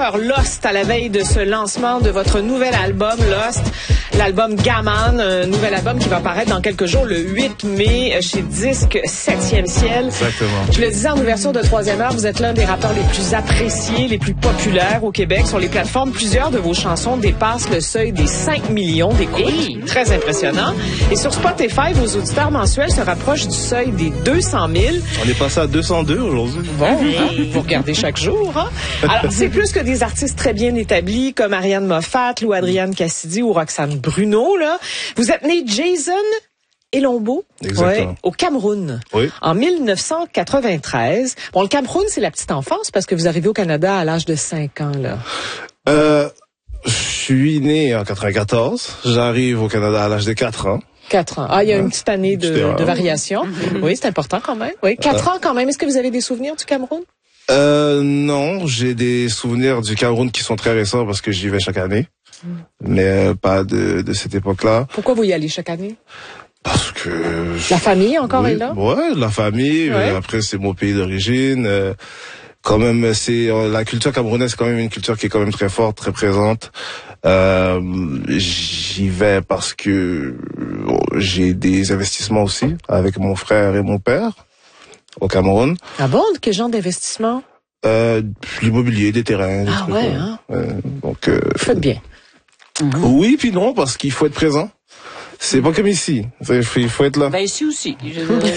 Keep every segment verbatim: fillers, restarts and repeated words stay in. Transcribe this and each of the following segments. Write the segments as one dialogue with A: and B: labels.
A: chanteur Lost à la veille de ce lancement de votre nouvel album Lost, l'album Gaman, un nouvel album qui va paraître dans quelques jours, le huit mai, chez Disque septième Ciel.
B: Exactement.
A: Je le disais en ouverture de troisième heure, vous êtes l'un des rappeurs les plus appréciés, les plus populaires au Québec. Sur les plateformes, plusieurs de vos chansons dépassent le seuil des cinq millions d'écoutes. Hey. Très impressionnant. Et sur Spotify, vos auditeurs mensuels se rapprochent du seuil des deux cent mille.
B: On est passé à deux cent deux aujourd'hui.
A: Bon, hein? Vous regardez chaque jour. Hein? Alors, c'est plus que des artistes très bien établis comme Ariane Moffat, Lou Adrienne Cassidy ou Roxane Bruno. Là. Vous êtes né Jason Elombo, ouais, au Cameroun,
B: oui.
A: en mille neuf cent quatre-vingt-treize. Bon, le Cameroun, c'est la petite enfance parce que vous arrivez au Canada à l'âge de cinq ans. Là.
B: Euh, je suis né en quatre-vingt-quatorze. J'arrive au Canada à l'âge de quatre ans.
A: Quatre ans. Ah, il y a une petite année de, de variation. Oui, c'est important quand même. Oui, quatre ans quand même. Est-ce que vous avez des souvenirs du Cameroun?
B: Euh, non, j'ai des souvenirs du Cameroun qui sont très récents parce que j'y vais chaque année, mm. mais euh, pas de, de cette époque-là.
A: Pourquoi vous y allez chaque année?
B: Parce que...
A: La famille encore
B: oui,
A: est là?
B: Ouais, la famille. Ouais. Euh, après, c'est mon pays d'origine. Euh, quand même, c'est euh, la culture camerounaise, c'est quand même une culture qui est quand même très forte, très présente. Euh, j'y vais parce que bon, j'ai des investissements aussi avec mon frère et mon père au Cameroun.
A: Ah bon? Quel genre d'investissement?
B: Euh, l'immobilier, des terrains. Des
A: ah
B: trucs,
A: ouais,
B: euh,
A: hein?
B: Euh, donc, euh,
A: vous faites bien.
B: Mm-hmm. Oui, puis non, parce qu'il faut être présent. C'est pas comme ici. Il faut, il faut être là.
C: Ben ici aussi. Je...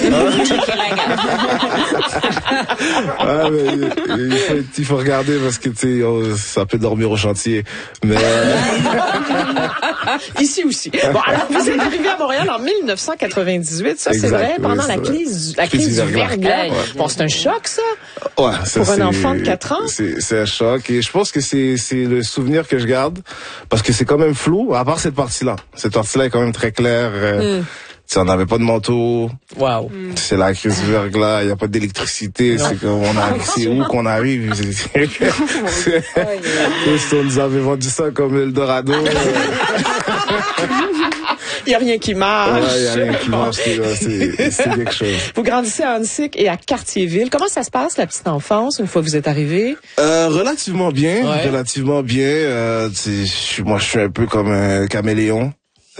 B: ah, mais, il, faut, il faut regarder parce que tu sais, oh, ça peut dormir au chantier. Mais
A: ici aussi. Bon, alors vous êtes arrivé à Montréal en mille neuf cent quatre-vingt-dix-huit, ça exact, c'est vrai, pendant oui, la crise, la crise, crise du verglas. Ouais. Bon, c'est un choc ça.
B: Ouais, ça
A: pour un enfant de quatre ans.
B: C'est, c'est un choc et je pense que c'est, c'est le souvenir que je garde parce que c'est quand même flou. À part cette partie-là, cette partie-là est quand même très claire. Euh, mm. On n'avait pas de manteau.
A: Wow.
B: C'est la crise du verglas. Il n'y a pas d'électricité. C'est comme on a, c'est où qu'on arrive. C'est, c'est, on nous avait vendu ça comme Eldorado.
A: Il n'y a rien qui marche.
B: Ouais, il n'y a rien qui marche. C'est, c'est quelque chose.
A: Vous grandissez à Hansik et à Cartierville. Comment ça se passe, la petite enfance, une fois que vous êtes arrivé?
B: Euh, relativement bien.
A: Ouais.
B: Relativement bien. Euh, moi, je suis un peu comme un caméléon.